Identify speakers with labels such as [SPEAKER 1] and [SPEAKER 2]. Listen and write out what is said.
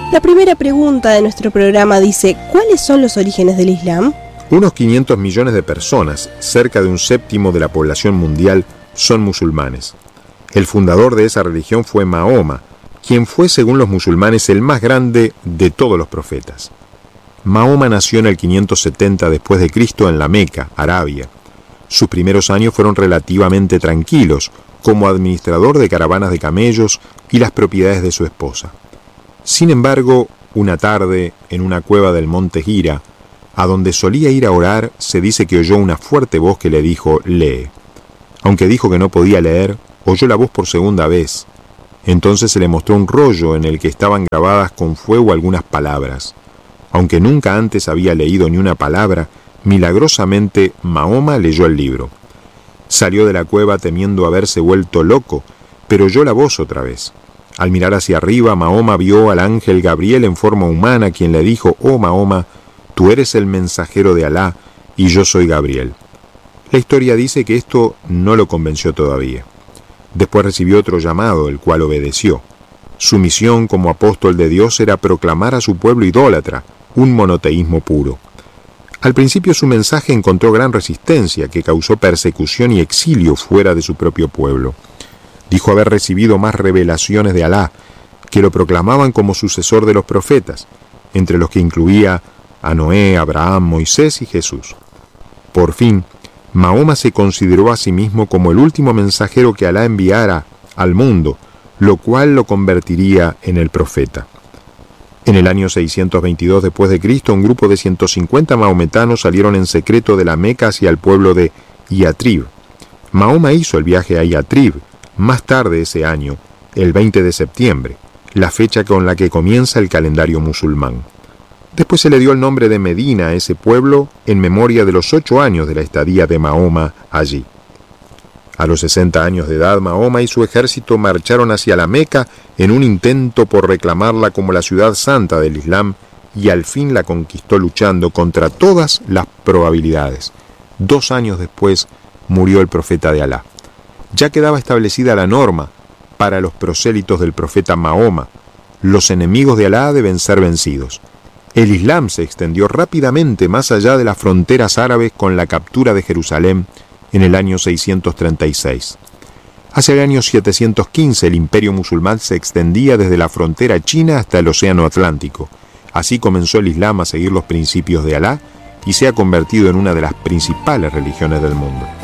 [SPEAKER 1] La primera pregunta de nuestro programa dice: ¿cuáles son los orígenes del Islam?
[SPEAKER 2] Unos 500 millones de personas, cerca de un séptimo de la población mundial, son musulmanes. El fundador de esa religión fue Mahoma, quien fue, según los musulmanes, el más grande de todos los profetas. Mahoma nació en el 570 después de Cristo en la Meca, Arabia. Sus primeros años fueron relativamente tranquilos, como administrador de caravanas de camellos y las propiedades de su esposa. Sin embargo, una tarde, en una cueva del monte Hira, a donde solía ir a orar, se dice que oyó una fuerte voz que le dijo: lee. Aunque dijo que no podía leer, oyó la voz por segunda vez. Entonces se le mostró un rollo en el que estaban grabadas con fuego algunas palabras. Aunque nunca antes había leído ni una palabra, milagrosamente Mahoma leyó el libro. Salió de la cueva temiendo haberse vuelto loco, pero oyó la voz otra vez. Al mirar hacia arriba, Mahoma vio al ángel Gabriel en forma humana, quien le dijo: «Oh Mahoma, tú eres el mensajero de Alá, y yo soy Gabriel». La historia dice que esto no lo convenció todavía. Después recibió otro llamado, el cual obedeció. Su misión como apóstol de Dios era proclamar a su pueblo idólatra un monoteísmo puro. Al principio su mensaje encontró gran resistencia, que causó persecución y exilio fuera de su propio pueblo. Dijo haber recibido más revelaciones de Alá, que lo proclamaban como sucesor de los profetas, entre los que incluía a Noé, Abraham, Moisés y Jesús. Por fin, Mahoma se consideró a sí mismo como el último mensajero que Alá enviara al mundo, lo cual lo convertiría en el profeta. En el año 622 después de Cristo, un grupo de 150 mahometanos salieron en secreto de la Meca hacia el pueblo de Yatrib. Mahoma hizo el viaje a Yatrib más tarde ese año, el 20 de septiembre, la fecha con la que comienza el calendario musulmán. Después se le dio el nombre de Medina a ese pueblo en memoria de los 8 años de la estadía de Mahoma allí. A los 60 años de edad, Mahoma y su ejército marcharon hacia la Meca en un intento por reclamarla como la ciudad santa del Islam, y al fin la conquistó luchando contra todas las probabilidades. 2 años después murió el profeta de Alá. Ya quedaba establecida la norma para los prosélitos del profeta Mahoma: los enemigos de Alá deben ser vencidos. El Islam se extendió rápidamente más allá de las fronteras árabes con la captura de Jerusalén en el año 636. Hacia el año 715 el imperio musulmán se extendía desde la frontera china hasta el océano Atlántico. Así comenzó el Islam a seguir los principios de Alá y se ha convertido en una de las principales religiones del mundo.